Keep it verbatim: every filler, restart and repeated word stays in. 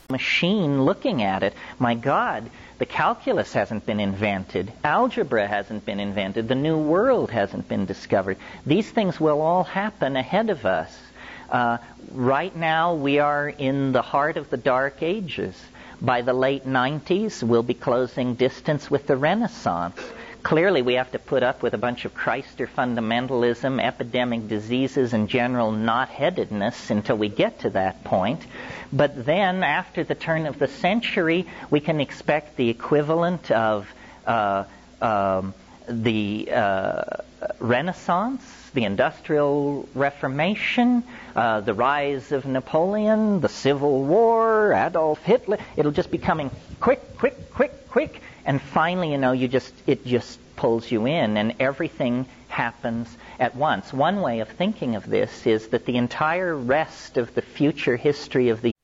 machine looking at it. My God, the calculus hasn't been invented. Algebra hasn't been invented. The new world hasn't been discovered. These things will all happen ahead of us. Uh, right now, we are in the heart of the Dark Ages. By the late nineties, we'll be closing distance with the Renaissance. Clearly, we have to put up with a bunch of Christer fundamentalism, epidemic diseases, and general knot-headedness until we get to that point. But then, after the turn of the century, we can expect the equivalent of uh, um, the uh, Renaissance, the Industrial Reformation, uh, the rise of Napoleon, the Civil War, Adolf Hitler. It'll just be coming quick, quick, quick, quick. And finally, you know, you just it just pulls you in, and everything happens at once. One way of thinking of this is that the entire rest of the future history of the